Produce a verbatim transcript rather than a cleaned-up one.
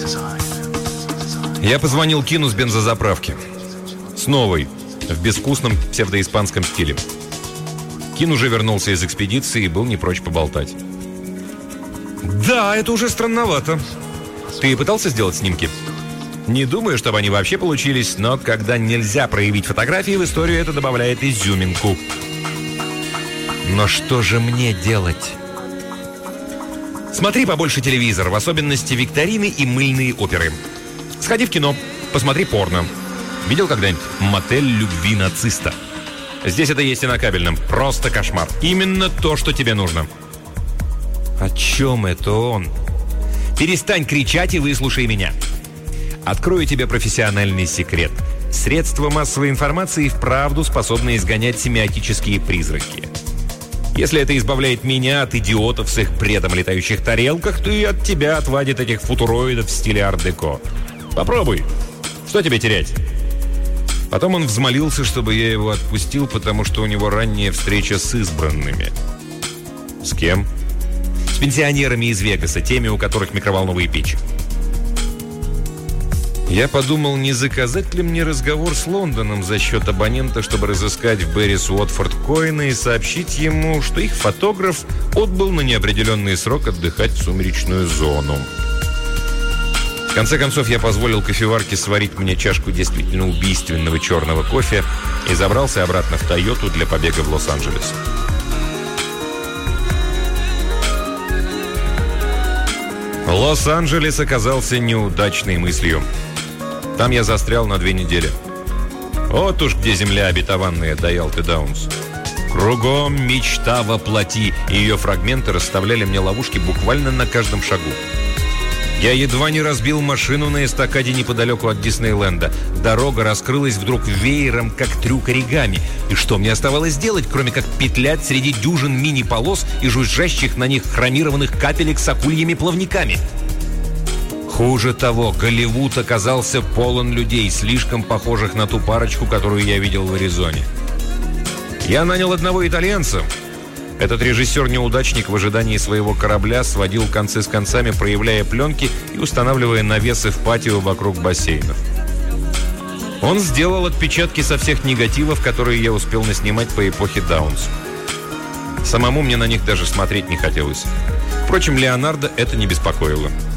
Я позвонил Кину с бензозаправки. С новой, в безвкусном псевдоиспанском стиле. Кин уже вернулся из экспедиции и был не прочь поболтать. «Да, это уже странновато. Ты пытался сделать снимки?» «Не думаю, чтобы они вообще получились, но когда нельзя проявить фотографии, в историю это добавляет изюминку». «Но что же мне делать?» «Смотри побольше телевизор, в особенности викторины и мыльные оперы. Сходи в кино, посмотри порно. Видел когда-нибудь «Мотель любви нациста»? Здесь это есть и на кабельном. Просто кошмар. Именно то, что тебе нужно». «О чем это он?» «Перестань кричать и выслушай меня. Открою тебе профессиональный секрет. Средства массовой информации вправду способны изгонять семиотические призраки. Если это избавляет меня от идиотов с их бредом о летающих тарелках, то и от тебя отвадит этих футуроидов в стиле арт-деко. Попробуй. Что тебе терять?» Потом он взмолился, чтобы я его отпустил, потому что у него ранняя встреча с избранными. «С кем?» «С пенсионерами из Вегаса, теми, у которых микроволновые печи». Я подумал, не заказать ли мне разговор с Лондоном за счет абонента, чтобы разыскать в Беррис Уотфорд Коэна и сообщить ему, что их фотограф отбыл на неопределенный срок отдыхать в сумеречную зону. В конце концов, я позволил кофеварке сварить мне чашку действительно убийственного черного кофе и забрался обратно в Тойоту для побега в Лос-Анджелес. Лос-Анджелес оказался неудачной мыслью. Там я застрял на две недели. Вот уж где земля обетованная до Ялты Даунс. Кругом мечта воплоти, и ее фрагменты расставляли мне ловушки буквально на каждом шагу. Я едва не разбил машину на эстакаде неподалеку от Диснейленда. Дорога раскрылась вдруг веером, как трюк оригами. И что мне оставалось делать, кроме как петлять среди дюжин мини-полос и жужжащих на них хромированных капелек с акульями плавниками? Хуже того, Голливуд оказался полон людей, слишком похожих на ту парочку, которую я видел в Аризоне. Я нанял одного итальянца. Этот режиссер-неудачник в ожидании своего корабля сводил концы с концами, проявляя пленки и устанавливая навесы в патио вокруг бассейнов. Он сделал отпечатки со всех негативов, которые я успел наснимать по эпохе Даунс. Самому мне на них даже смотреть не хотелось. Впрочем, Леонардо это не беспокоило.